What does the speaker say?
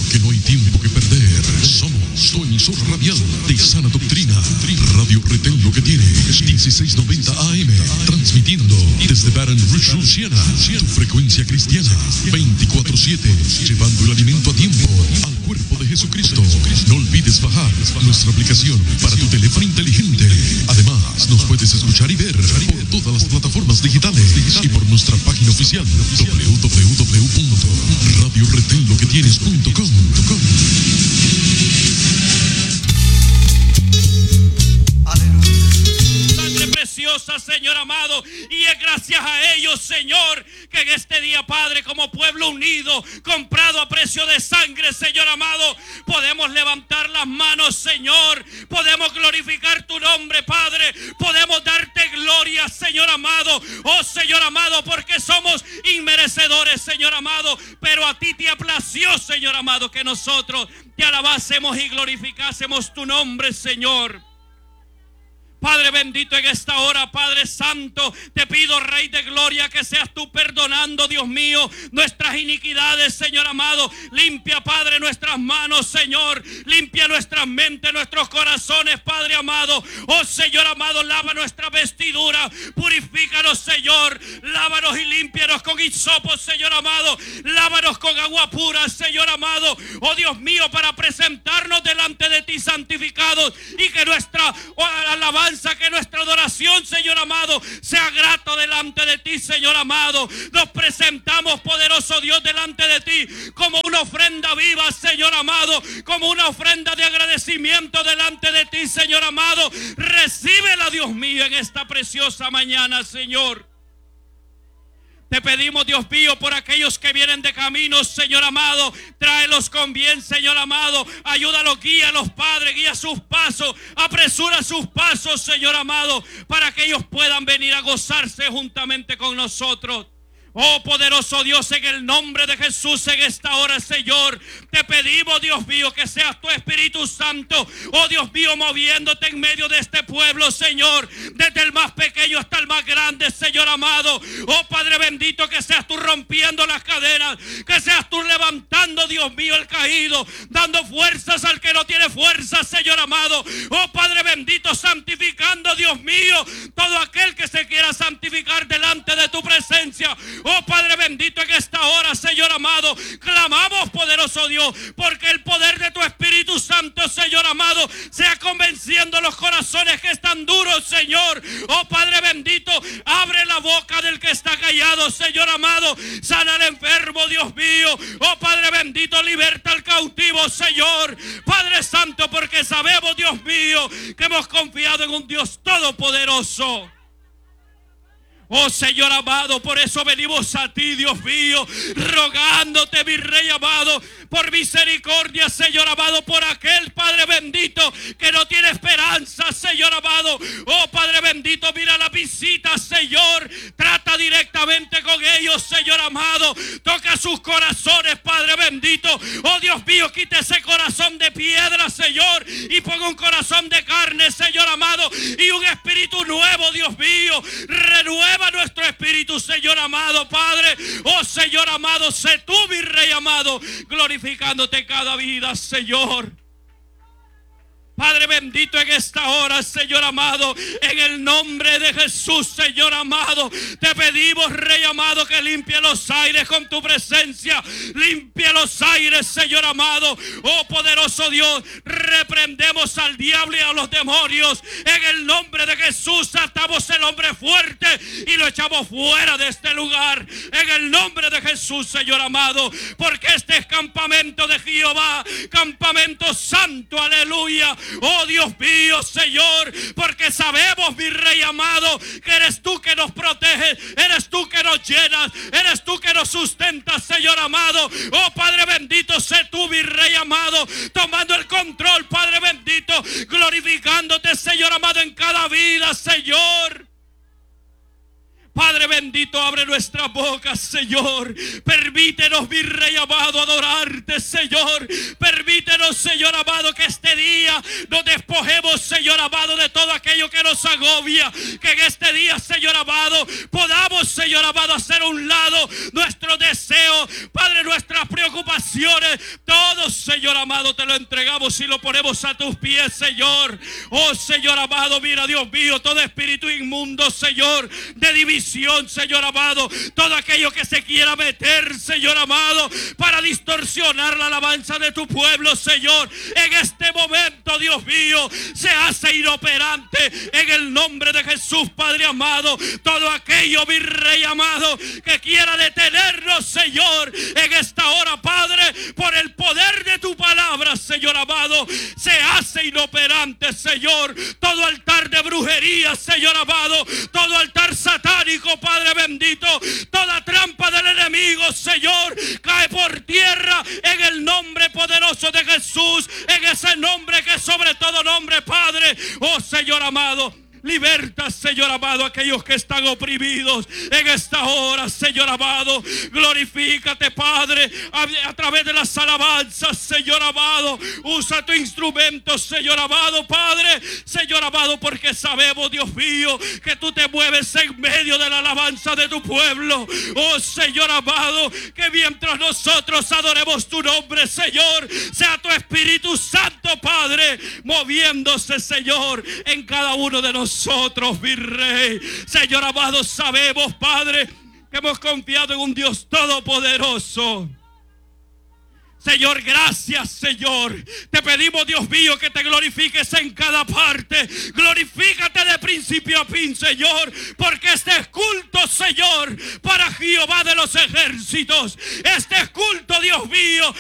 que no hay tiempo que perder. Somos tu emisora radial de sana doctrina. Radio Retén Lo que tiene 1690 AM, transmitiendo desde Baton Rouge, Louisiana, tu frecuencia cristiana 24/7, llevando el alimento a tiempo al cuerpo de Jesucristo. No olvides bajar nuestra aplicación para tu teléfono inteligente. Además, nos puedes escuchar y ver por todas las plataformas digitales y por nuestra página oficial www.radioretenloquetienes.com. Señor amado, y es gracias a ellos, Señor, que en este día, Padre, como pueblo unido, comprado a precio de sangre, Señor amado, podemos levantar las manos, Señor, podemos glorificar tu nombre, Padre, podemos darte gloria, Señor amado, oh Señor amado, porque somos inmerecedores, Señor amado, pero a ti te aplació, Señor amado, que nosotros te alabásemos y glorificásemos tu nombre, Señor. Padre bendito, en esta hora, Padre santo, te pido, Rey de gloria, que seas tú perdonando, Dios mío, nuestras iniquidades, Señor amado. Limpia, Padre, nuestras manos, Señor. Limpia nuestras mentes, nuestros corazones, Padre amado. Oh Señor amado, lava nuestra vestidura. Purifícanos, Señor. Lávanos y límpianos con hisopo, Señor amado. Lávanos con agua pura, Señor amado. Oh Dios mío, para presentarnos delante de ti santificados, y que nuestra alabanza, que nuestra adoración, Señor amado, sea grato delante de ti, Señor amado. Nos presentamos, poderoso Dios, delante de ti como una ofrenda viva, Señor amado, como una ofrenda de agradecimiento delante de ti, Señor amado. Recíbela, Dios mío, en esta preciosa mañana, Señor. Te pedimos, Dios mío, por aquellos que vienen de camino, Señor amado, tráelos con bien, Señor amado, ayúdalos, guíalos, Padre, guía sus pasos, apresura sus pasos, Señor amado, para que ellos puedan venir a gozarse juntamente con nosotros. Oh poderoso Dios, en el nombre de Jesús, en esta hora, Señor, te pedimos, Dios mío, que seas tu Espíritu Santo, oh Dios mío, moviéndote en medio de este pueblo, Señor, desde el más pequeño hasta el más grande, Señor amado. Oh Padre bendito, que seas tú rompiendo las cadenas, que seas tú levantando, Dios mío, el caído, dando fuerzas al que no tiene fuerzas, Señor amado. Oh Padre bendito, santificando, Dios mío, todo aquel que se quiera santificar delante de tu presencia. Oh Padre bendito, en esta hora, Señor amado, clamamos, poderoso Dios, porque el poder de tu Espíritu Santo, Señor amado, sea convenciendo los corazones que están duros, Señor. Oh Padre bendito, abre la boca del que está callado, Señor amado. Sana al enfermo, Dios mío. Oh Padre bendito, liberta al cautivo, Señor. Padre santo, porque sabemos, Dios mío, que hemos confiado en un Dios todopoderoso. Oh Señor amado, por eso venimos a ti, Dios mío, rogándote, mi Rey amado, por misericordia, Señor amado, por aquel Padre bendito que no tiene esperanza, Señor amado. Oh Padre bendito, mira la visita, Señor, trata directamente con ellos, Señor amado, toca sus corazones, Padre bendito. Oh Dios mío, quita ese corazón de piedra, Señor, y ponga un corazón de carne, Señor amado, y un espíritu nuevo, Dios mío. Renueva nuestro espíritu, Señor amado, Padre. Oh Señor amado, sé tú, mi Rey amado, glorificándote cada vida, Señor. Padre bendito, en esta hora, Señor amado, en el nombre de Jesús, Señor amado, te pedimos, Rey amado, que limpie los aires con tu presencia. Limpia los aires, Señor amado. Oh poderoso Dios, reprendemos al diablo y a los demonios. En el nombre de Jesús atamos el hombre fuerte y lo echamos fuera de este lugar. En el nombre de Jesús, Señor amado, porque este es campamento de Jehová, campamento santo, aleluya. Oh Dios mío, Señor, porque sabemos, mi Rey amado, que eres tú que nos proteges, eres tú que nos llenas, eres tú que nos sustentas, Señor amado. Oh Padre bendito, sé tú, mi Rey amado, tomando el control, Padre bendito, glorificándote, Señor amado, en cada vida, Señor. Padre bendito, abre nuestra boca, Señor. Permítenos, mi Rey amado, adorarte, Señor. Permítenos, Señor amado, que este día nos despojemos, Señor amado, de todo aquello que nos agobia. Que en este día, Señor amado, podamos, Señor amado, hacer a un lado nuestros deseos, Padre, nuestras preocupaciones. Todos, amado, te lo entregamos y lo ponemos a tus pies, Señor. Oh, Señor amado, mira, Dios mío, todo espíritu inmundo, Señor, de división, Señor amado, todo aquello que se quiera meter, Señor amado, para distorsionar la alabanza de tu pueblo, Señor, en este momento, Dios mío, se hace inoperante en el nombre de Jesús, Padre amado. Todo aquello, mi Rey amado, que quiera detenernos, Señor, en esta hora, Padre, por el poder de tu palabra, Señor amado, se hace inoperante, Señor. Todo altar de brujería, Señor amado, todo altar satánico, Padre bendito, toda trampa del enemigo, Señor, cae por tierra en el nombre poderoso de Jesús, en ese nombre que es sobre todo nombre, Padre. Oh, Señor amado, liberta, Señor amado, a aquellos que están oprimidos en esta hora, Señor amado. Glorifícate, Padre, a través de las alabanzas, Señor amado. Usa tu instrumento, Señor amado, Padre, Señor amado, porque sabemos, Dios mío, que tú te mueves en medio de la alabanza de tu pueblo. Oh, Señor amado, que mientras nosotros adoremos tu nombre, Señor, sea tu Espíritu Santo, Padre, moviéndose, Señor, en cada uno de nosotros, mi Rey. Señor amado, sabemos, Padre, que hemos confiado en un Dios todopoderoso. Señor, gracias, Señor. Te pedimos, Dios mío, que te glorifiques en cada parte. Glorifícate de principio a fin, Señor, porque este es culto, Señor, para Jehová de los ejércitos. Este es culto, Dios mío,